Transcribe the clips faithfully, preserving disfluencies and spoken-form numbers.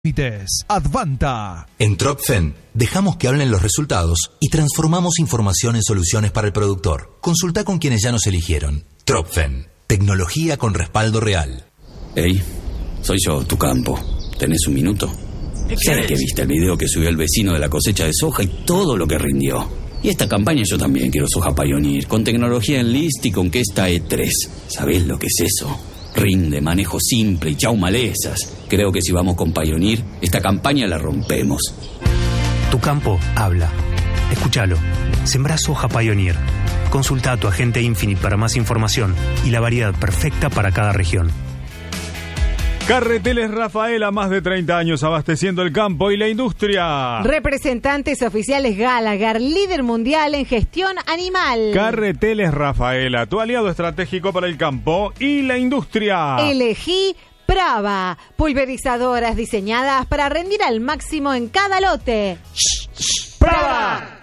Advanta. En Tropfen dejamos que hablen los resultados y transformamos información en soluciones para el productor. Consulta con quienes ya nos eligieron. Tropfen, tecnología con respaldo real. Hey, soy yo, tu campo. ¿Tenés un minuto? Sé que viste el video que subió el vecino de la cosecha de soja y todo lo que rindió. Y esta campaña yo también quiero soja Pioneer, con tecnología en list y con que esta E tres. ¿Sabés lo que es eso? Rinde, manejo simple y chau malezas. Creo que si vamos con Pioneer, esta campaña la rompemos. Tu campo habla. Escúchalo. Sembrá soja Pioneer. Consulta a tu agente Infinite para más información y la variedad perfecta para cada región. Carreteles Rafaela, más de treinta años abasteciendo el campo y la industria. Representantes oficiales Gallagher, líder mundial en gestión animal. Carreteles Rafaela, tu aliado estratégico para el campo y la industria. Elegí Brava, pulverizadoras diseñadas para rendir al máximo en cada lote. ¡Brava!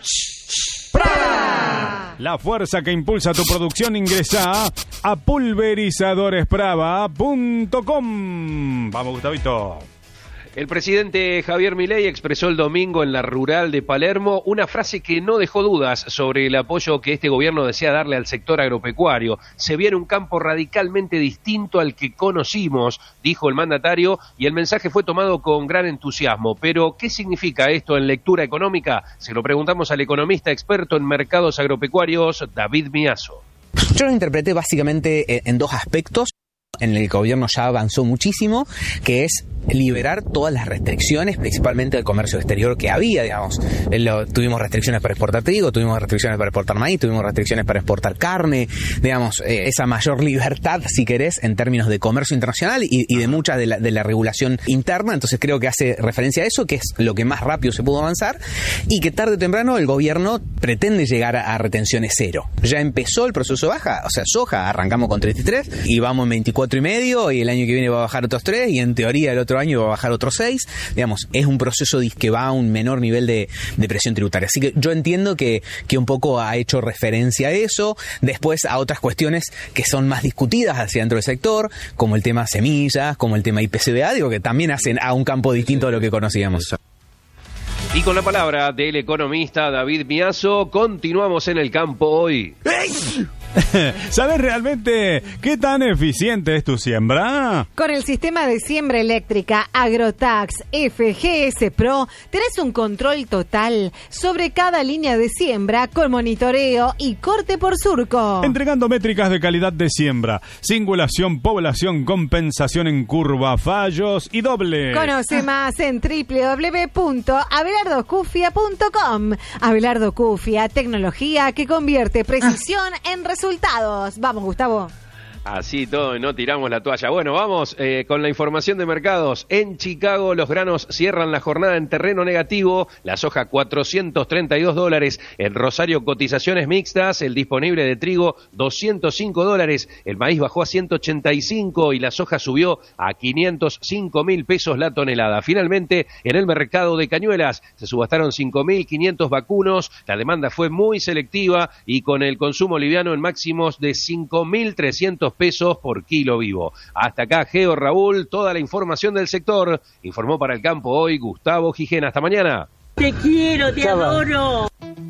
¡Brava! La fuerza que impulsa tu producción, ingresa a pulverizadores brava punto com. Vamos, Gustavito. El presidente Javier Milei expresó el domingo en la rural de Palermo una frase que no dejó dudas sobre el apoyo que este gobierno desea darle al sector agropecuario. Se viene un campo radicalmente distinto al que conocimos, dijo el mandatario, y el mensaje fue tomado con gran entusiasmo. Pero, ¿qué significa esto en lectura económica? Se lo preguntamos al economista experto en mercados agropecuarios, David Miazo. Yo lo interpreté básicamente en dos aspectos, en el que el gobierno ya avanzó muchísimo, que es liberar todas las restricciones, principalmente del comercio exterior que había, digamos. Lo, tuvimos restricciones para exportar trigo, tuvimos restricciones para exportar maíz, tuvimos restricciones para exportar carne, digamos, eh, esa mayor libertad, si querés, en términos de comercio internacional y, y de mucha de la, de la regulación interna. Entonces creo que hace referencia a eso, que es lo que más rápido se pudo avanzar, y que tarde o temprano el gobierno pretende llegar a, a retenciones cero. Ya empezó el proceso de baja, o sea, soja, arrancamos con treinta y tres y vamos en veinticuatro y medio, y el año que viene va a bajar otros tres, y en teoría el otro año va a bajar otros seis. Digamos, es un proceso que va a un menor nivel de, de presión tributaria. Así que yo entiendo que, que un poco ha hecho referencia a eso, después a otras cuestiones que son más discutidas hacia dentro del sector, como el tema semillas, como el tema I P C B A, digo, que también hacen a un campo distinto de lo que conocíamos. Y con la palabra del economista David Miazo, continuamos en el campo hoy. ¿Sabes realmente qué tan eficiente es tu siembra? Con el sistema de siembra eléctrica Agrotax F G S Pro tenés un control total sobre cada línea de siembra con monitoreo y corte por surco. Entregando métricas de calidad de siembra, singulación, población, compensación en curva, fallos y doble. Conoce más en doble u doble u doble u punto abelardo cufia punto com. Abelardo Cufia, tecnología que convierte precisión en resultados. Resultados. Vamos, Gustavo. Así todo, no tiramos la toalla. Bueno, vamos eh, con la información de mercados. En Chicago los granos cierran la jornada en terreno negativo. La soja cuatrocientos treinta y dos dólares. En Rosario cotizaciones mixtas. El disponible de trigo doscientos cinco dólares. El maíz bajó a ciento ochenta y cinco y la soja subió a quinientos cinco mil pesos la tonelada. Finalmente, en el mercado de cañuelas se subastaron cinco mil quinientos vacunos. La demanda fue muy selectiva y con el consumo liviano en máximos de cinco mil trescientos pesos por kilo vivo. Hasta acá, Geo Raúl, toda la información del sector. Informó para el campo hoy Gustavo Gijena. Hasta mañana. Te quiero, te Chava. adoro.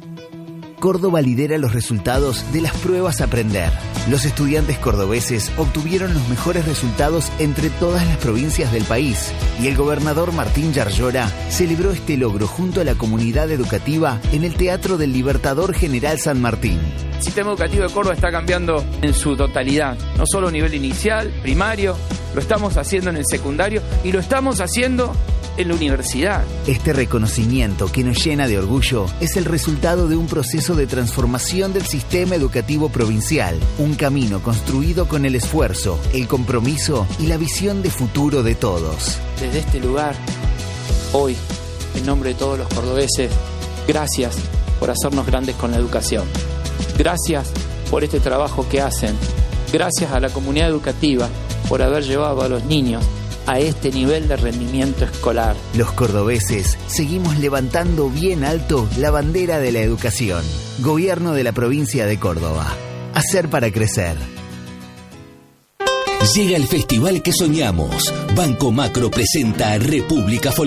Córdoba lidera los resultados de las pruebas Aprender. Los estudiantes cordobeses obtuvieron los mejores resultados entre todas las provincias del país y el gobernador Martín Yarlora celebró este logro junto a la comunidad educativa en el Teatro del Libertador General San Martín. El sistema educativo de Córdoba está cambiando en su totalidad, no solo a nivel inicial, primario, lo estamos haciendo en el secundario y lo estamos haciendo en la universidad. Este reconocimiento que nos llena de orgullo es el resultado de un proceso de transformación del sistema educativo provincial, un camino construido con el esfuerzo, el compromiso y la visión de futuro de todos. Desde este lugar, hoy, en nombre de todos los cordobeses, gracias por hacernos grandes con la educación. Gracias por este trabajo que hacen. Gracias a la comunidad educativa por haber llevado a los niños a este nivel de rendimiento escolar. Los cordobeses seguimos levantando bien alto la bandera de la educación. Gobierno de la provincia de Córdoba. Hacer para crecer. Llega el festival que soñamos. Banco Macro presenta República Folclórica.